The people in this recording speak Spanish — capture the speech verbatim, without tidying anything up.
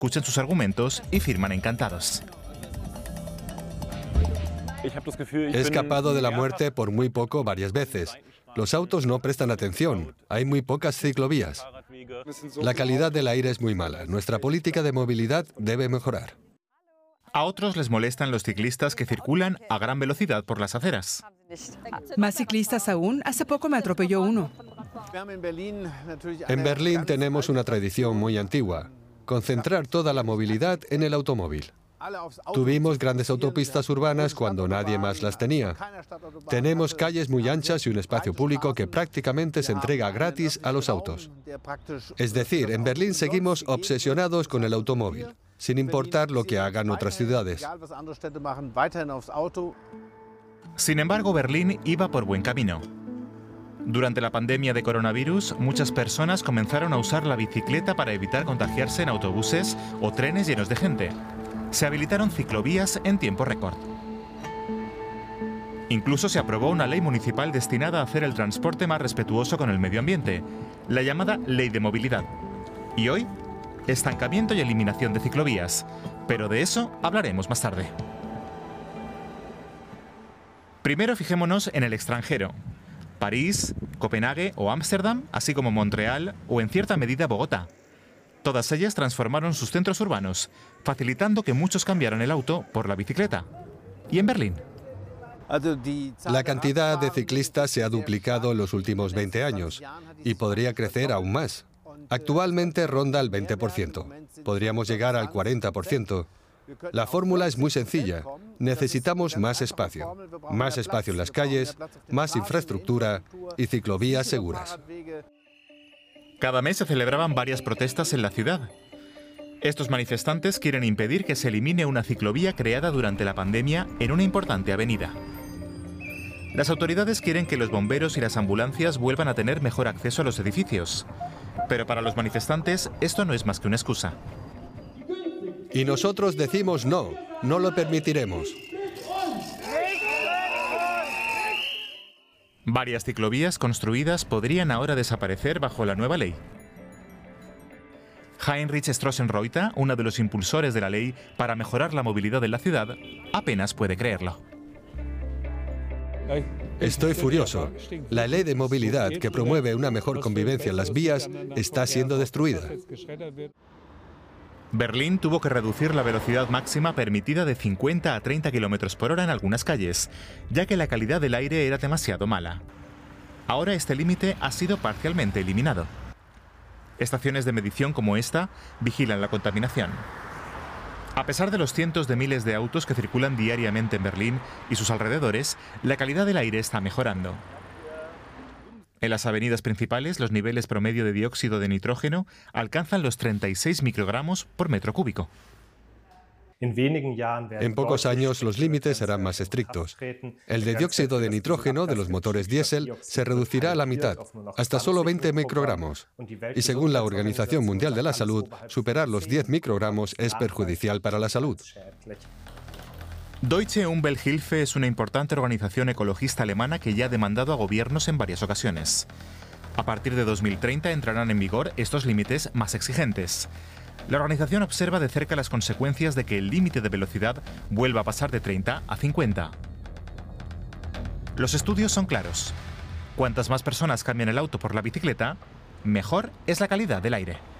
escuchan sus argumentos y firman encantados. He escapado de la muerte por muy poco varias veces. Los autos no prestan atención. Hay muy pocas ciclovías. La calidad del aire es muy mala. Nuestra política de movilidad debe mejorar. A otros les molestan los ciclistas que circulan a gran velocidad por las aceras. Más ciclistas aún. Hace poco me atropelló uno. En Berlín tenemos una tradición muy antigua: concentrar toda la movilidad en el automóvil. Tuvimos grandes autopistas urbanas cuando nadie más las tenía. Tenemos calles muy anchas y un espacio público que prácticamente se entrega gratis a los autos. Es decir, en Berlín seguimos obsesionados con el automóvil, sin importar lo que hagan otras ciudades. Sin embargo, Berlín iba por buen camino. Durante la pandemia de coronavirus, muchas personas comenzaron a usar la bicicleta para evitar contagiarse en autobuses o trenes llenos de gente. Se habilitaron ciclovías en tiempo récord. Incluso se aprobó una ley municipal destinada a hacer el transporte más respetuoso con el medio ambiente, la llamada Ley de Movilidad. Y hoy, estancamiento y eliminación de ciclovías. Pero de eso hablaremos más tarde. Primero fijémonos en el extranjero. París, Copenhague o Ámsterdam, así como Montreal o en cierta medida Bogotá. Todas ellas transformaron sus centros urbanos, facilitando que muchos cambiaran el auto por la bicicleta. ¿Y en Berlín? La cantidad de ciclistas se ha duplicado en los últimos veinte años y podría crecer aún más. Actualmente ronda el veinte por ciento. Podríamos llegar al cuarenta por ciento. La fórmula es muy sencilla. Necesitamos más espacio. Más espacio en las calles, más infraestructura y ciclovías seguras. Cada mes se celebraban varias protestas en la ciudad. Estos manifestantes quieren impedir que se elimine una ciclovía creada durante la pandemia en una importante avenida. Las autoridades quieren que los bomberos y las ambulancias vuelvan a tener mejor acceso a los edificios. Pero para los manifestantes esto no es más que una excusa. Y nosotros decimos no, no lo permitiremos. Varias ciclovías construidas podrían ahora desaparecer bajo la nueva ley. Heinrich Strossenreuter, uno de los impulsores de la ley para mejorar la movilidad en la ciudad, apenas puede creerlo. Estoy furioso. La ley de movilidad que promueve una mejor convivencia en las vías está siendo destruida. Berlín tuvo que reducir la velocidad máxima permitida de cincuenta a treinta kilómetros por hora en algunas calles, ya que la calidad del aire era demasiado mala. Ahora este límite ha sido parcialmente eliminado. Estaciones de medición como esta vigilan la contaminación. A pesar de los cientos de miles de autos que circulan diariamente en Berlín y sus alrededores, la calidad del aire está mejorando. En las avenidas principales, los niveles promedio de dióxido de nitrógeno alcanzan los treinta y seis microgramos por metro cúbico. En pocos años los límites serán más estrictos. El de dióxido de nitrógeno de los motores diésel se reducirá a la mitad, hasta solo veinte microgramos. Y según la Organización Mundial de la Salud, superar los diez microgramos es perjudicial para la salud. Deutsche Umwelthilfe es una importante organización ecologista alemana que ya ha demandado a gobiernos en varias ocasiones. A partir de dos mil treinta entrarán en vigor estos límites más exigentes. La organización observa de cerca las consecuencias de que el límite de velocidad vuelva a pasar de treinta a cincuenta. Los estudios son claros. Cuantas más personas cambien el auto por la bicicleta, mejor es la calidad del aire.